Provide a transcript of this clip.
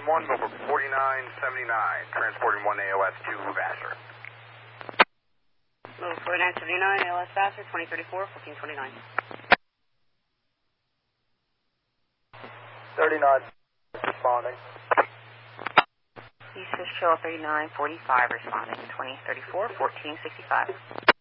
1, over 4979, transporting 1 AOS to Vassar. Move 4979, AOS Vassar, 2034, 1429. 39, responding. East Fish Trail 3945, responding, 2034, 1465.